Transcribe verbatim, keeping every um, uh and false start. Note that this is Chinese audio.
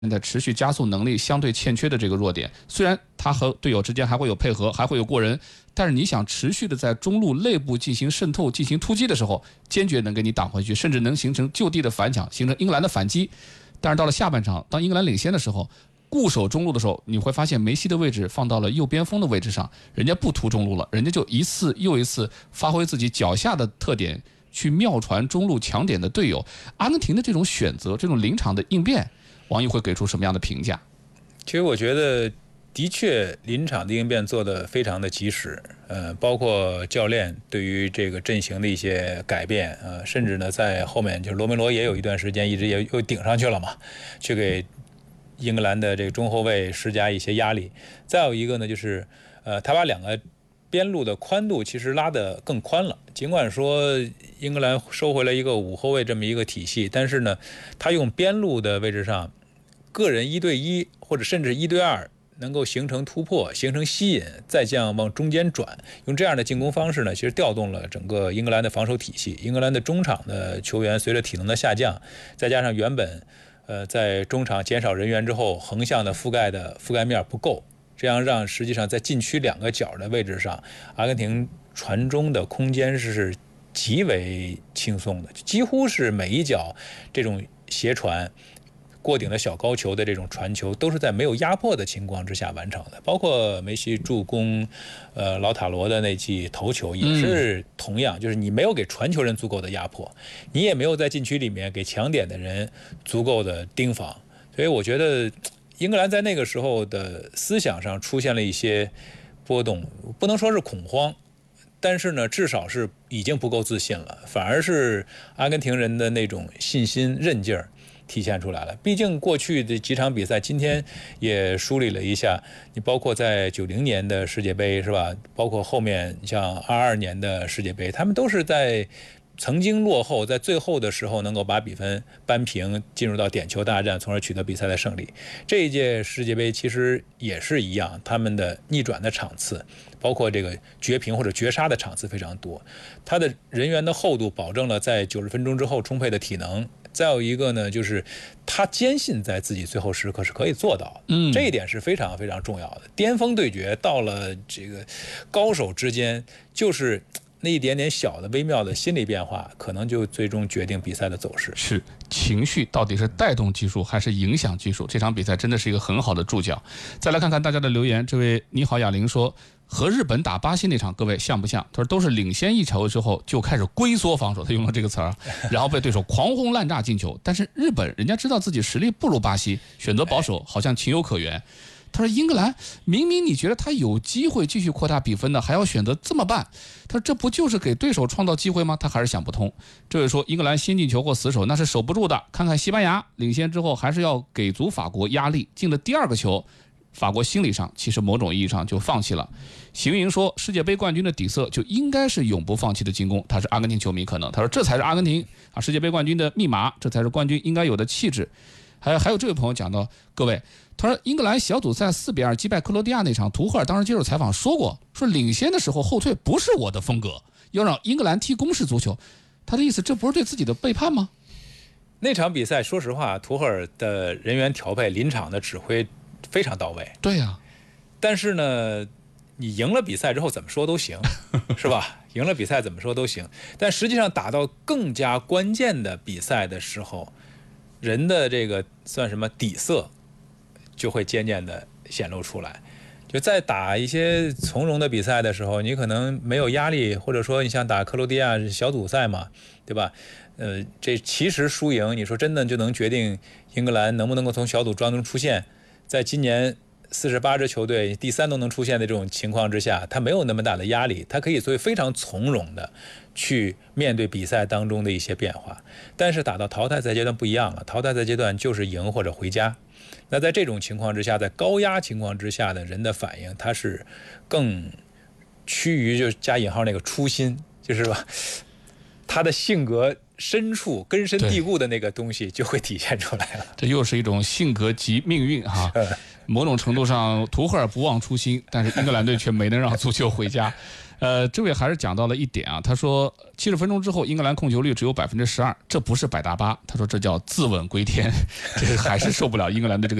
的持续加速能力相对欠缺的这个弱点。虽然他和队友之间还会有配合，还会有过人，但是你想持续的在中路内部进行渗透、进行突击的时候，坚决能给你挡回去，甚至能形成就地的反抢，形成英格兰的反击。但是到了下半场，当英格兰领先的时候，固守中路的时候，你会发现梅西的位置放到了右边锋的位置上，人家不突中路了，人家就一次又一次发挥自己脚下的特点，去妙传中路强点的队友。阿根廷的这种选择，这种临场的应变，王毅会给出什么样的评价？ 其实我觉得的确临场的应变做得非常的及时，呃，包括教练对于这个阵型的一些改变，呃，甚至呢在后面就是罗梅罗也有一段时间一直也又顶上去了嘛，去给英格兰的这个中后卫施加一些压力。再有一个呢就是，呃，他把两个边路的宽度其实拉得更宽了。尽管说英格兰收回了一个五后卫这么一个体系，但是呢，他用边路的位置上，个人一对一或者甚至一对二，能够形成突破，形成吸引，再这样往中间转，用这样的进攻方式呢，其实调动了整个英格兰的防守体系。英格兰的中场的球员随着体能的下降，再加上原本呃在中场减少人员之后，横向的覆盖的覆盖面不够。这样让实际上在禁区两个角的位置上，阿根廷传中的空间是极为轻松的，几乎是每一脚这种斜传过顶的小高球的这种传球都是在没有压迫的情况之下完成的。包括梅西助攻呃劳塔罗的那记头球也是同样，就是你没有给传球人足够的压迫，你也没有在禁区里面给抢点的人足够的盯防，所以我觉得英格兰在那个时候的思想上出现了一些波动，不能说是恐慌，但是呢，至少是已经不够自信了，反而是阿根廷人的那种信心韧劲儿体现出来了。毕竟过去的几场比赛，今天也梳理了一下，你包括在九零年的世界杯是吧？包括后面像二二年的世界杯，他们都是在曾经落后，在最后的时候能够把比分扳平，进入到点球大战，从而取得比赛的胜利。这一届世界杯其实也是一样，他们的逆转的场次，包括这个绝平或者绝杀的场次非常多。他的人员的厚度保证了在九十分钟之后充沛的体能。再有一个呢，就是他坚信在自己最后时刻是可以做到的，嗯，这一点是非常非常重要的。巅峰对决到了这个高手之间，就是那一点点小的微妙的心理变化，可能就最终决定比赛的走势。 是情绪到底是带动技术还是影响技术？这场比赛真的是一个很好的注脚。再来看看大家的留言，这位你好哑铃说，和日本打巴西那场，各位像不像？他说都是领先一球之后就开始龟缩防守，他用了这个词儿，然后被对手狂轰滥炸进球。但是日本人家知道自己实力不如巴西，选择保守，好像情有可原。他说英格兰明明你觉得他有机会继续扩大比分的，还要选择这么办？他说这不就是给对手创造机会吗？他还是想不通。这位说英格兰先进球或死守那是守不住的，看看西班牙领先之后还是要给足法国压力，进了第二个球，法国心理上其实某种意义上就放弃了。邢云说世界杯冠军的底色就应该是永不放弃的进攻，他是阿根廷球迷，可能他说这才是阿根廷啊世界杯冠军的密码，这才是冠军应该有的气质。还有还有这位朋友讲到，各位，他说英格兰小组赛四比二击败克罗地亚那场，图赫尔当时接受采访说过，说领先的时候后退不是我的风格，要让英格兰踢攻势足球。他的意思，这不是对自己的背叛吗？ 那场比赛，说实话，图赫尔的人员调配、临场的指挥非常到位。 对呀、啊， 但是呢，你赢了比赛之后怎么说都行，是吧？赢了比赛怎么说都行。但实际上打到更加关键的比赛的时候，人的这个算什么底色就会渐渐的显露出来。就在打一些从容的比赛的时候，你可能没有压力，或者说你像打克罗地亚小组赛嘛，对吧？呃，这其实输赢，你说真的就能决定英格兰能不能够从小组当中出现？在今年四十八支球队第三都能出现的这种情况之下，他没有那么大的压力，他可以所以非常从容的去面对比赛当中的一些变化。但是打到淘汰赛阶段不一样了，淘汰赛阶段就是赢或者回家。那在这种情况之下，在高压情况之下的人的反应，他是更趋于就是加引号那个初心，就是吧，他的性格深处根深蒂固的那个东西就会体现出来了。 这又是一种性格及命运哈。某种程度上，图赫尔不忘初心，但是英格兰队却没能让足球回家。 呃，这位还是讲到了一点啊，他说七十分钟之后英格兰控球率只有百分之十二，这不是百大巴，他说这叫自刎归天，这还是受不了英格兰的这个。